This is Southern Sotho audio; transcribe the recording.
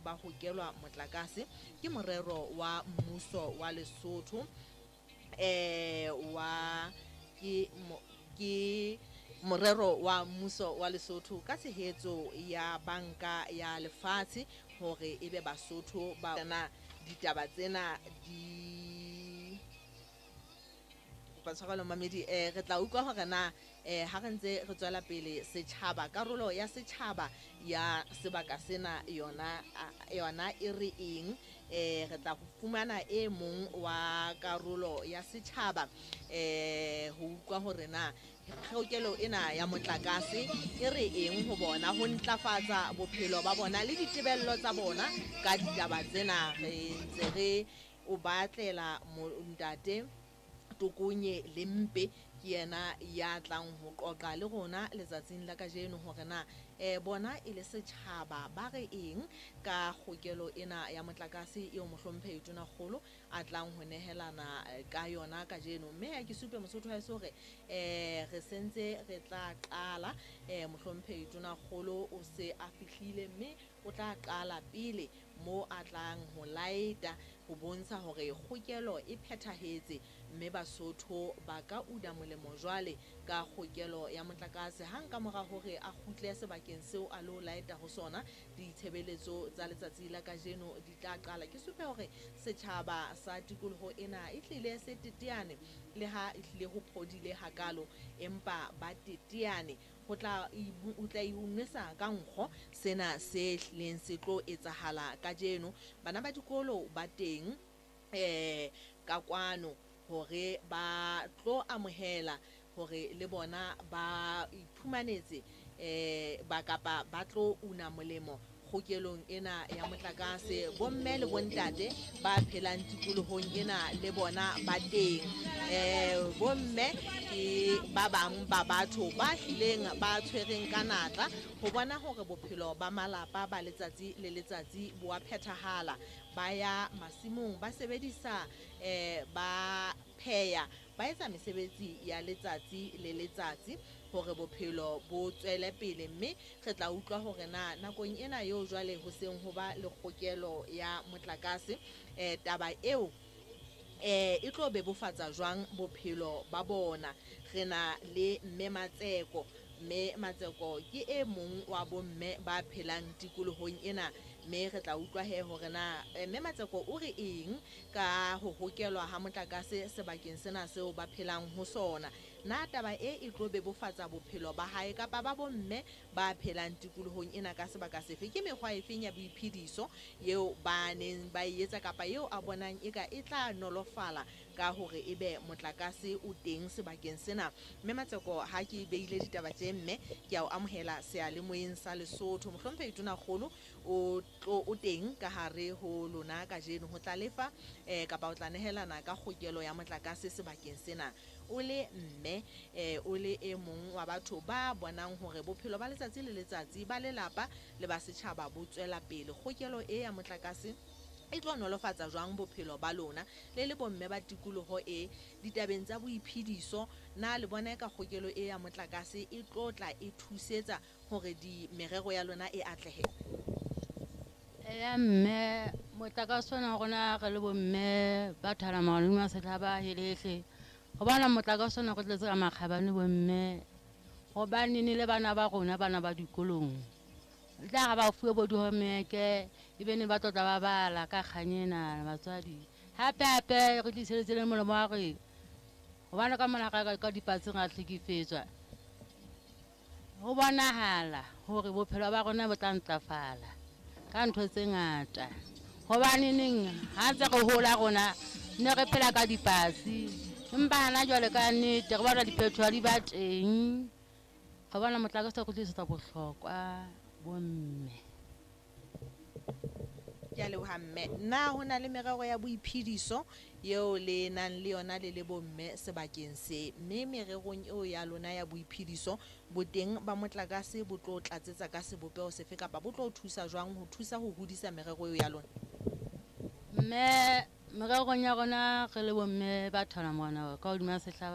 ba hokelwa motlakase ke morero wa mmuso wa Lesotho ke morero wa mmuso wa Lesotho ka tshehetso ya banka ya lefatshe hore ebe Basotho ba na ditaba tsena di tshwarelo mamedi re tla utlwa hore na ha re ntse re tswela pele setjhaba karolo ya setjhaba ya sebaka sena yona e re eng re tla fumana e mong wa karolo ya setjhaba ho utlwa hore na kgokelo ena ya motlakase e re eng ho bona ho ntlafatsa bophelo ba bona le ditebello tsa bona ka ditaba tsena re ntse re o batlela ntate Tokonye Lempe ke yena ya tlang ho qoqa le rona letsatsing la kajeno hore na bona e le setjhaba ba re eng ka kgokelo ena ya motlakase eo mohlomphehi tona kgolo a tlang ho nehelana ka yona kajeno. Mme ha ke supe Mosotho ha se hore re sentse re tla qala mohlomphehi tona kgolo o se a fihlile mme o tla qala pele mo a tlang ho laeta ho bontsha hore kgokelo e phethahetse mme Basotho ba ka uda molemo jwale ka kgokelo ya motlakase hang ka mora hore a kgutle sebakeng seo a lo laeta ho sona ditshebeletso tsa letsatsi la kajeno di tla qala. Ke supe hore setjhaba sa tikoloho ena e tlile se teteane le ha e tlile ho phodile hakalo empa ba teteane ho tla unesa ka nkgo sena se hlileng se tlo etsahala kajeno. Bana ba dikolo ba teng ka kwano hore ba tlo amohela hore le bona ba iphumanetse ba kapa ba tlo una molemo kgokelong ena ya motlakase. Bomme le bontate ba phelang tikolohong ena le bona ba teng bomme ke ba bang ba batho ba hlileng ba tshwereng ka natla ho bona hore bophelo ba malapa ba letsatsi le letsatsi bo a phethahala. Ba ya masimong ba sebedisa ba pheya ba etsa mesebetsi ya letsatsi le letsatsi hore bophelo bo tswele pele. Mme re tla utlwa hore na nakong ena eo jwale ho seng ho ba le kgokelo ya motlakase taba eo e tlo bebofatsa jwang bophelo ba bona. Re na le Mme Matseko. Mme Matseko ke e mong wa bomme ba phelang tikolohong ena mme re tla utlwa hore na Mme Matseko o re eng ka ho hokelwa ha motlakase sebakeng sena seo ba phelang ho sona. Na taba e tlo bebofatsa bophelo ba hae kapa ba bomme ba phelang tikolohong ena ka sebaka sefe? Ke mekgwa efeng ya boiphediso eo ba neng ba etsa kapa eo a bonang eka e tla nolofala ka hore ebe motlakase o teng sebakeng sena? Mme Matseko ha ke beile ditaba tse mme ke a o amohela seyalemoyeng sa Lesotho. Mohlomphehi tona kgolo o teng ka hare ho lona kajeno ho tla lefa kapa o tla nehelana ka kgokelo ya motlakase sebakeng sena. O le mme o le e mong wa batho ba bonang hore bophelo ba letsatsi le letsatsi ba lelapa le ba setjhaba bo tswela pele. Kgokelo e ya motlakase e tlo nolofatsa jwang bophelo ba lona le bomme ba tikoloho ditabeng tsa boiphediso? Na le bona ka kgokelo e ya motlakase e tlo tla e thusetsa hore merero ya lona e atlehe? Ya mme motlakase ona rona re le bomme ba thana malome a setjhaba helehle hobane motlakase ona go tletse ka makgabane bomme hobane ne le bana ba rona bana ba dikolong tla ga ba fuwe bo dihomeke ebe ne ba tlotla ba bala ka kganyena batswadi hape re tliseditse le molemo wa re hobane ka mona ka dipatsing ra hlekefetswa ho bonahala hore bophelo ba rona bo tla ntlafala ka ntho tse ngata hobane neng ha ntse re hola rona ne re phela ka dipatsi empa hana jwale ka nnete re bona diphethoho di ba teng. Re bona motlakase o tlisetsa bohlokwa bomme. Ke a leboha mme. Na ho na le merero ya boiphediso eo le nang le yona le bomme sebakeng se? Mme mererong eo ya lona ya boiphediso boteng ba motlakase bo tlo tlatsetsa ka sebopeho sefe kapa bo tlo thusa jwang ho thusa ho hodisa merero eo ya lona? Mme mererong ya rona re le bomme ba thana mona ka hodima sehlaba